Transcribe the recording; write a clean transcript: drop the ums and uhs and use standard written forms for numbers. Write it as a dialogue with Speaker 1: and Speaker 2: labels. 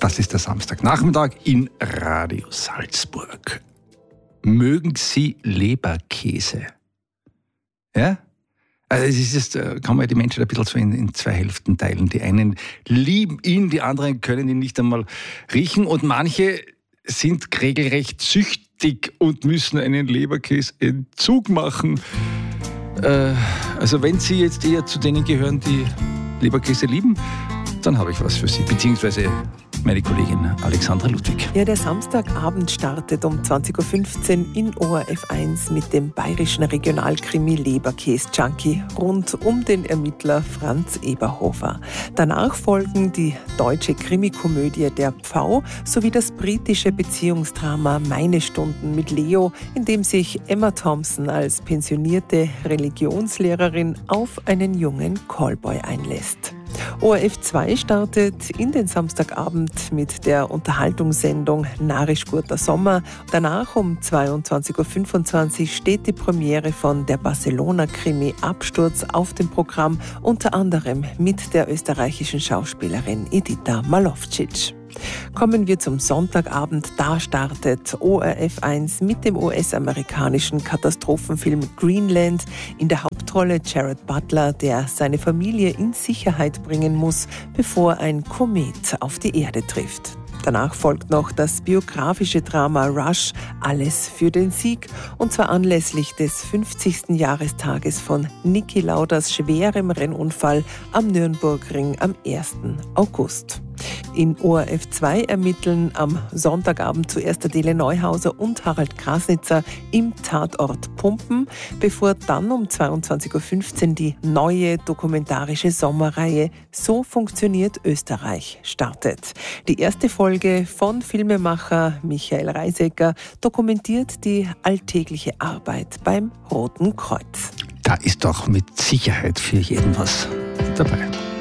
Speaker 1: Das ist der Samstagnachmittag in Radio Salzburg. Mögen Sie Leberkäse? Ja? Also es ist jetzt, kann man die Menschen ein bisschen so in zwei Hälften teilen. Die einen lieben ihn, die anderen können ihn nicht einmal riechen und manche sind regelrecht süchtig und müssen einen Leberkäseentzug machen. Also wenn Sie jetzt eher zu denen gehören, die Leberkäse lieben, dann habe ich was für Sie, beziehungsweise meine Kollegin Alexandra Ludwig.
Speaker 2: Ja, der Samstagabend startet um 20.15 Uhr in ORF 1 mit dem bayerischen Regionalkrimi Leberkäse-Junkie rund um den Ermittler Franz Eberhofer. Danach folgen die deutsche Krimikomödie Der Pfau sowie das britische Beziehungsdrama Meine Stunden mit Leo, in dem sich Emma Thompson als pensionierte Religionslehrerin auf einen jungen Callboy einlässt. ORF 2 startet in den Samstagabend mit der Unterhaltungssendung Narisch guter Sommer. Danach um 22.25 Uhr steht die Premiere von der Barcelona-Krimi Absturz auf dem Programm, unter anderem mit der österreichischen Schauspielerin Edita Malovcic. Kommen wir zum Sonntagabend. Da startet ORF 1 mit dem US-amerikanischen Katastrophenfilm Greenland. In der Hauptrolle Jared Butler, der seine Familie in Sicherheit bringen muss, bevor ein Komet auf die Erde trifft. Danach folgt noch das biografische Drama Rush, Alles für den Sieg, und zwar anlässlich des 50. Jahrestages von Niki Lauders schwerem Rennunfall am Nürnbergring am 1. August. In ORF 2 ermitteln am Sonntagabend zuerst Adele Neuhauser und Harald Krasnitzer im Tatort Pumpen, bevor dann um 22.15 Uhr die neue dokumentarische Sommerreihe So funktioniert Österreich startet. Die erste Folge von Filmemacher Michael Reisecker dokumentiert die alltägliche Arbeit beim Roten Kreuz.
Speaker 1: Da ist doch mit Sicherheit für jeden was dabei.